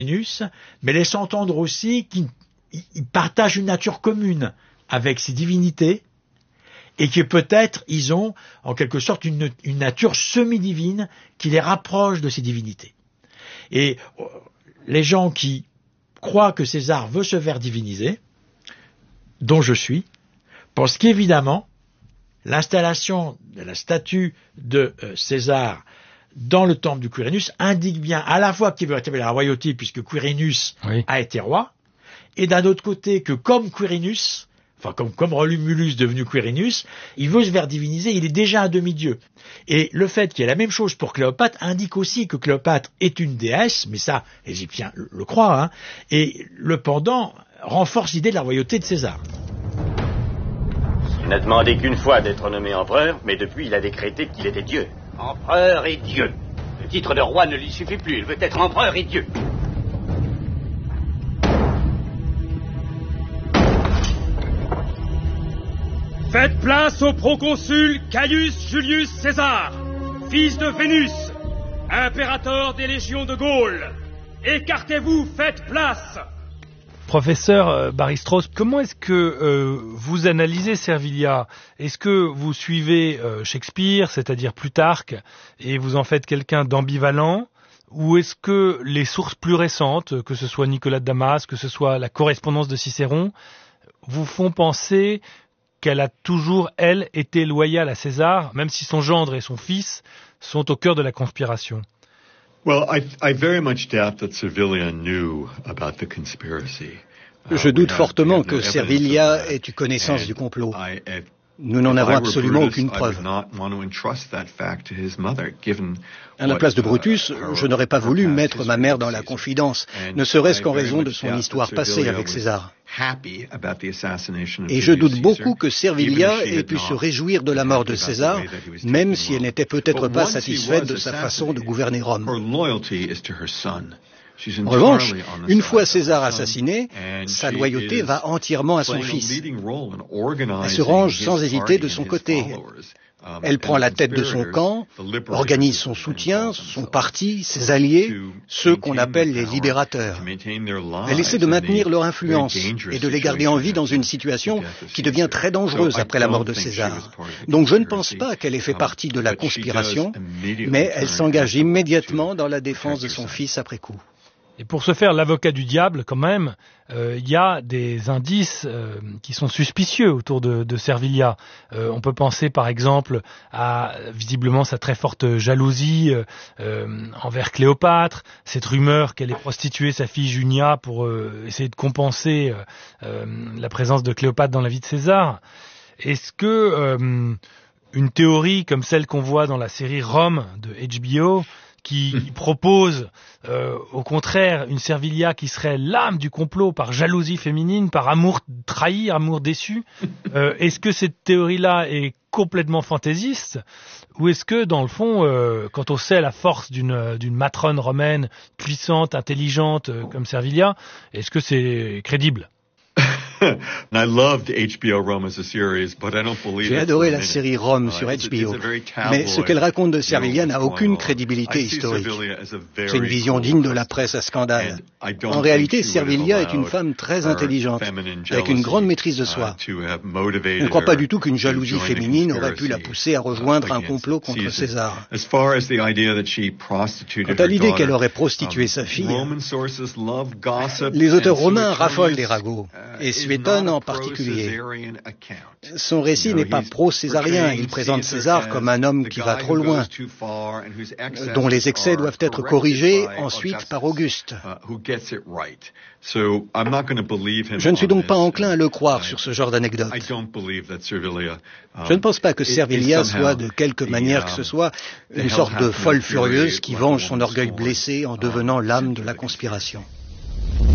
Quirinus, mais laisse entendre aussi qu'il partage une nature commune avec ces divinités, et que peut-être ils ont en quelque sorte une nature semi-divine qui les rapproche de ces divinités. Et les gens qui croient que César veut se faire diviniser, dont je suis, pensent qu'évidemment, l'installation de la statue de César dans le temple du Quirinus indique bien à la fois qu'il veut rétablir la royauté puisque Quirinus a été roi, et d'un autre côté que comme Quirinus, enfin comme Romulus devenu Quirinus, il veut se faire diviniser, il est déjà un demi-dieu. Et le fait qu'il y ait la même chose pour Cléopâtre indique aussi que Cléopâtre est une déesse, mais ça, les Égyptiens le croient, et le pendant renforce l'idée de la royauté de César. Il n'a demandé qu'une fois d'être nommé empereur, mais depuis il a décrété qu'il était Dieu. Empereur et Dieu. Le titre de roi ne lui suffit plus, il veut être empereur et Dieu. Faites place au proconsul Caius Julius César, fils de Vénus, impérateur des légions de Gaule. Écartez-vous, faites place. Professeur Baristrose, comment est-ce que vous analysez Servilia? Est-ce que vous suivez Shakespeare, c'est-à-dire Plutarque, et vous en faites quelqu'un d'ambivalent? Ou est-ce que les sources plus récentes, que ce soit Nicolas de Damas, que ce soit la correspondance de Cicéron, vous font penser qu'elle a toujours, elle, été loyale à César, même si son gendre et son fils sont au cœur de la conspiration? Well, I very much doubt that Servilia knew about the conspiracy. Je doute fortement que Servilia ait eu connaissance du complot. Nous n'en avons absolument aucune preuve. À la place de Brutus, je n'aurais pas voulu mettre ma mère dans la confidence, ne serait-ce qu'en raison de son histoire passée avec César. Et je doute beaucoup que Servilia ait pu se réjouir de la mort de César, même si elle n'était peut-être pas satisfaite de sa façon de gouverner Rome. En revanche, une fois César assassiné, sa loyauté va entièrement à son fils. Elle se range sans hésiter de son côté. Elle prend la tête de son camp, organise son soutien, son parti, ses alliés, ceux qu'on appelle les libérateurs. Elle essaie de maintenir leur influence et de les garder en vie dans une situation qui devient très dangereuse après la mort de César. Donc je ne pense pas qu'elle ait fait partie de la conspiration, mais elle s'engage immédiatement dans la défense de son fils après coup. Et pour se faire l'avocat du diable, quand même, il y a des indices qui sont suspicieux autour de Servilia. On peut penser par exemple à visiblement sa très forte jalousie envers Cléopâtre, cette rumeur qu'elle ait prostitué sa fille Junia pour essayer de compenser la présence de Cléopâtre dans la vie de César. Est-ce que une théorie comme celle qu'on voit dans la série Rome de HBO, qui propose au contraire une Servilia qui serait l'âme du complot par jalousie féminine, par amour trahi, amour déçu, est-ce que cette théorie-là est complètement fantaisiste, ou est-ce que dans le fond, quand on sait la force d'une matrone romaine puissante, intelligente comme Servilia, est-ce que c'est crédible? J'ai adoré la série Rome sur HBO, mais ce qu'elle raconte de Servilia n'a aucune crédibilité historique. C'est une vision digne de la presse à scandale. En réalité, Servilia est une femme très intelligente, avec une grande maîtrise de soi. Je ne crois pas du tout qu'une jalousie féminine aurait pu la pousser à rejoindre un complot contre César. Quant à l'idée qu'elle aurait prostitué sa fille, les auteurs romains raffolent des ragots, et Suétone en particulier. Son récit n'est pas pro-césarien, il présente César comme un homme qui va trop loin, dont les excès doivent être corrigés ensuite par Auguste. Je ne suis donc pas enclin à le croire sur ce genre d'anecdote. Je ne pense pas que Servilia soit de quelque manière que ce soit une sorte de folle furieuse qui venge son orgueil blessé en devenant l'âme de la conspiration.